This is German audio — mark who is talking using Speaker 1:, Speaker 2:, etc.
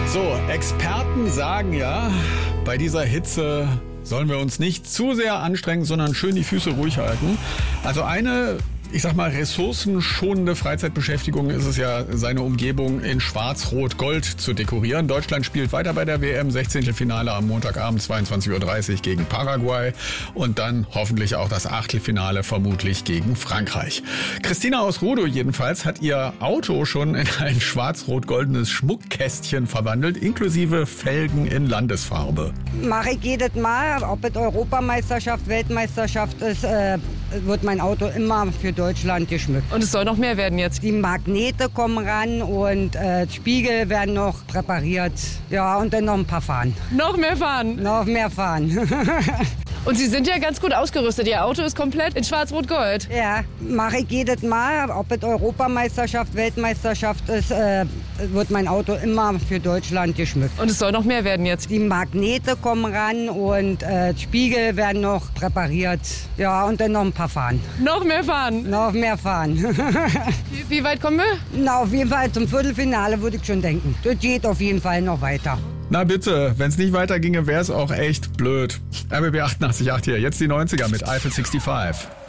Speaker 1: So, Experten sagen ja, bei dieser Hitze sollen wir uns nicht zu sehr anstrengen, sondern schön die Füße ruhig halten. Also eine, ich sag mal, ressourcenschonende Freizeitbeschäftigung ist es ja, seine Umgebung in Schwarz-Rot-Gold zu dekorieren. Deutschland spielt weiter bei der WM, 16. Finale am Montagabend 22.30 Uhr gegen Paraguay und dann hoffentlich auch das Achtelfinale vermutlich gegen Frankreich. Christina aus Rudow jedenfalls hat ihr Auto schon in ein schwarz-rot-goldenes Schmuckkästchen verwandelt, inklusive Felgen in Landesfarbe.
Speaker 2: Mache ich jedes Mal, ob es Europameisterschaft, Weltmeisterschaft ist, wird mein Auto immer für Deutschland geschmückt.
Speaker 3: Und es soll noch mehr werden jetzt?
Speaker 2: Die Magnete kommen ran und Spiegel werden noch präpariert. Ja, und dann noch ein paar fahren.
Speaker 3: Noch mehr fahren?
Speaker 2: Noch mehr fahren.
Speaker 3: Und Sie sind ja ganz gut ausgerüstet. Ihr Auto ist komplett in Schwarz-Rot-Gold.
Speaker 2: Ja, mache ich jedes Mal, ob es Europameisterschaft, Weltmeisterschaft ist, wird mein Auto immer für Deutschland geschmückt.
Speaker 3: Und es soll noch mehr werden jetzt?
Speaker 2: Die Magnete kommen ran und Spiegel werden noch präpariert. Ja, und dann noch ein paar fahren.
Speaker 3: Noch mehr fahren?
Speaker 2: Noch mehr fahren.
Speaker 3: Wie weit kommen wir?
Speaker 2: Na, auf jeden Fall zum Viertelfinale würde ich schon denken. Das geht auf jeden Fall noch weiter.
Speaker 1: Na bitte, wenn es nicht weiterginge, wäre es auch echt blöd. RBB 88.8 hier, jetzt die 90er mit Eiffel 65.